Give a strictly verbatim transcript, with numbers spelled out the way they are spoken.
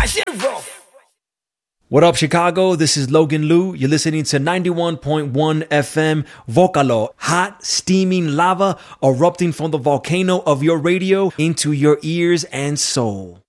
I shit rough. What up, Chicago? This is Logan Liu. You're listening to ninety-one point one F M Vocalo. Hot, steaming lava erupting from the volcano of your radio into your ears and soul.